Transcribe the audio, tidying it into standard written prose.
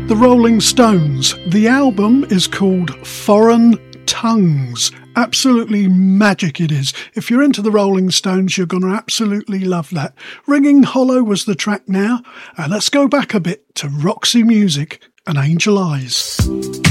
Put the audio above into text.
The Rolling Stones. The album is called Foreign Tongues. Absolutely magic it is. If you're into the Rolling Stones, you're going to absolutely love that. Ringing Hollow was the track now. And let's go back a bit to Roxy Music and Angel Eyes.